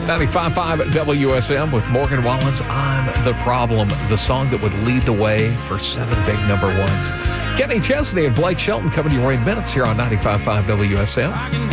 95.5 WSM with Morgan Wallen's On the Problem, the song that would lead the way for 7 big number ones. Kenny Chesney and Blake Shelton coming to you in minutes here on 95.5 WSM.